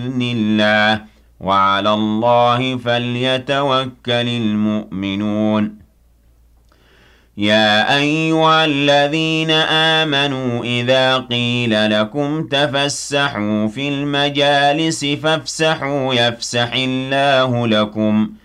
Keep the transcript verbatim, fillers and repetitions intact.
الله وعلى الله فليتوكل المؤمنون يا أيها الذين آمنوا إذا قيل لكم تفسحوا في المجالس فافسحوا يفسح الله لكم